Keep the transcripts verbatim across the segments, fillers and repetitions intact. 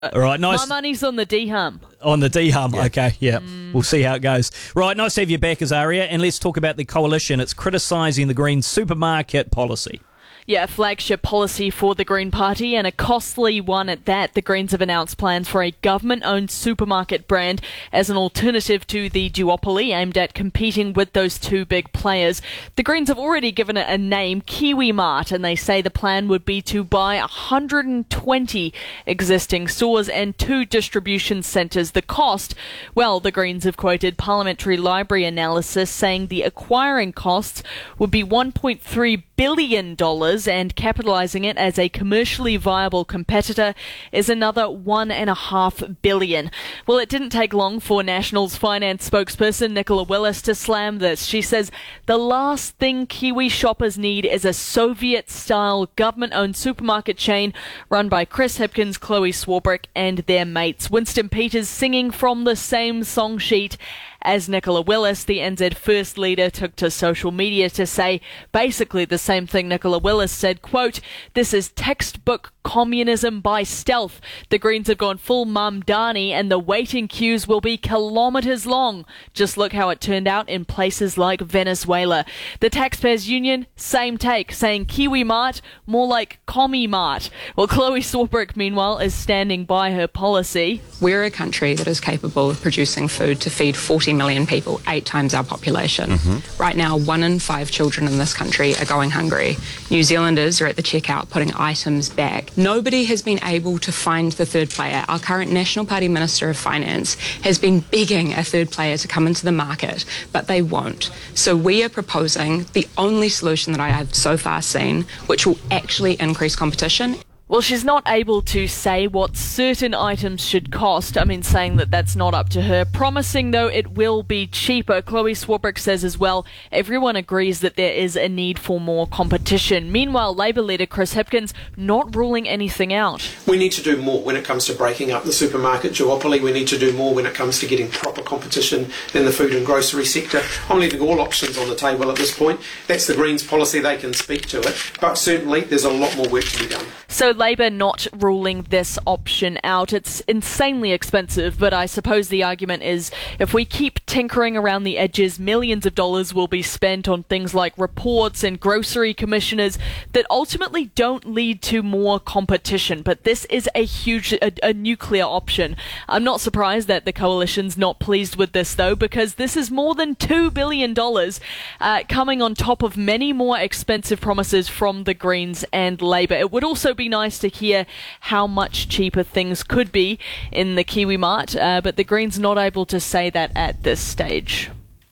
All right, nice. My money's on the D-hum. On the D-hum, Yeah. okay, yeah. Mm. We'll see how it goes. Right, nice to have you back, Azaria, and let's talk about the coalition. It's criticising the Greens supermarket policy. Yeah, a flagship policy for the Green Party, and a costly one at that. The Greens have announced plans for a government-owned supermarket brand as an alternative to the duopoly aimed at competing with those two big players. The Greens have already given it a name, Kiwi Mart, and they say the plan would be to buy one hundred twenty existing stores and two distribution centres. The cost, well, the Greens have quoted Parliamentary Library analysis saying the acquiring costs would be one point three billion dollars, and capitalising it as a commercially viable competitor is another one and a half billion. Well, it didn't take long for National's finance spokesperson Nicola Willis to slam this. She says the last thing Kiwi shoppers need is a Soviet-style government-owned supermarket chain run by Chris Hipkins, Chloe Swarbrick and their mates. Winston Peters singing from the same song sheet as Nicola Willis. The N Z First Leader took to social media to say basically the same thing Nicola Willis said, quote, "This is textbook communism by stealth. The Greens have gone full Mamdani and the waiting queues will be kilometres long. Just look how it turned out in places like Venezuela." The Taxpayers Union, same take, saying Kiwi Mart, more like Commie Mart. Well, Chloe Swarbrick, meanwhile, is standing by her policy. We're a country that is capable of producing food to feed forty million people, eight times our population. Mm-hmm. Right now, one in five children in this country are going hungry. New Zealanders are at the checkout putting items back. Nobody has been able to find the third player. Our current National Party Minister of Finance has been begging a third player to come into the market, but they won't. So we are proposing the only solution that I have so far seen, which will actually increase competition. Well, she's not able to say what certain items should cost. I mean, saying that that's not up to her. Promising, though, it will be cheaper. Chloe Swarbrick says as well, everyone agrees that there is a need for more competition. Meanwhile, Labour leader Chris Hipkins not ruling anything out. We need to do more when it comes to breaking up the supermarket duopoly. We need to do more when it comes to getting proper competition in the food and grocery sector. I'm leaving all options on the table at this point. That's the Greens' policy. They can speak to it. But certainly there's a lot more work to be done. So Labour not ruling this option out. It's insanely expensive, but I suppose the argument is if we keep tinkering around the edges, millions of dollars will be spent on things like reports and grocery commissioners that ultimately don't lead to more competition. But this is a huge, a, a nuclear option. I'm not surprised that the coalition's not pleased with this, though, because this is more than two billion dollars uh, coming on top of many more expensive promises from the Greens and Labour. It would also be nice to hear how much cheaper things could be in the Kiwi Mart, uh, but the Greens not able to say that at this stage.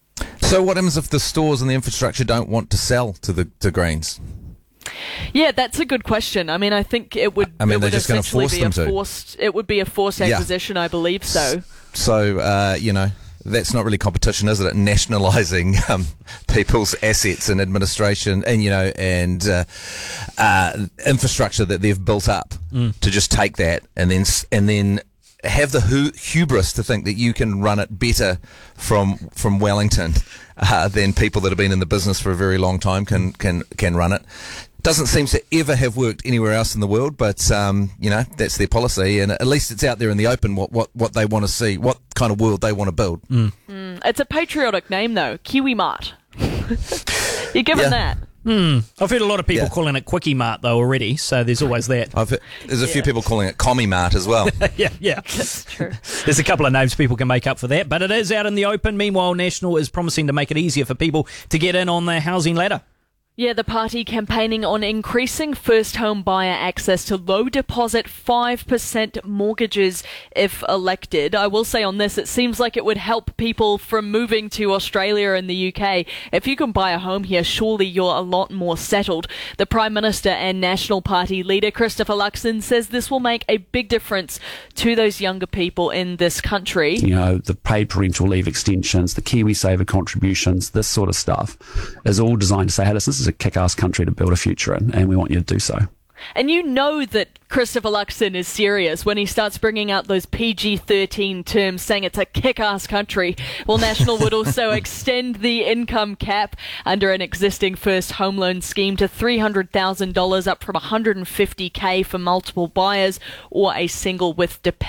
So what happens if the stores and the infrastructure don't want to sell to the to Greens? Yeah, that's a good question. I mean, I think it would. I mean, it they're would just going to essentially force be them a to. forced. It would be a forced Yeah. acquisition, I believe so. So, uh, you know, that's not really competition, is it? Nationalising um, people's assets and administration and, you know, and uh, uh, infrastructure that they've built up mm. to just take that and then and then have the hu- hubris to think that you can run it better from from Wellington uh, than people that have been in the business for a very long time can can can run it. Doesn't seem to ever have worked anywhere else in the world, but um, you know, that's their policy, and at least it's out there in the open what, what, what they want to see, what kind of world they want to build. Mm. Mm, it's a patriotic name, though, Kiwi Mart. You're given Yeah. that. Hmm. I've heard a lot of people Yeah. calling it Quickie Mart, though, already, so there's always that. I've heard, there's a few Yeah. people calling it Commie Mart as well. yeah, yeah. That's true. There's a couple of names people can make up for that, but it is out in the open. Meanwhile, National is promising to make it easier for people to get in on the housing ladder. Yeah, the party campaigning on increasing first home buyer access to low deposit five percent mortgages if elected. I will say on this, it seems like it would help people from moving to Australia and the U K. If you can buy a home here, surely you're a lot more settled. The Prime Minister and National Party leader Christopher Luxon says this will make a big difference to those younger people in this country. You know, the paid parental leave extensions, the KiwiSaver contributions, this sort of stuff is all designed to say, hey, this is a kick-ass country to build a future in, and we want you to do so. And you know that Christopher Luxon is serious when he starts bringing out those P G thirteen terms, saying it's a kick-ass country. Well, National would also extend the income cap under an existing first home loan scheme to three hundred thousand dollars, up from one hundred fifty thousand dollars for multiple buyers or a single with dependents.